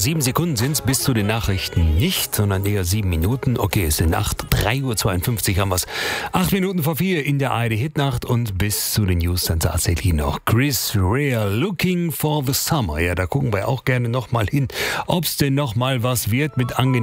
7 Sekunden sind es bis zu den Nachrichten nicht, sondern eher 7 Minuten. Okay, es sind 3:52 Uhr haben wir es. 8 Minuten vor 4 in der ARD-Hitnacht und bis zu den News dann tatsächlich noch Chris Rea, Looking for the Summer. Ja, da gucken wir auch gerne nochmal hin, ob es denn nochmal was wird mit angenehmen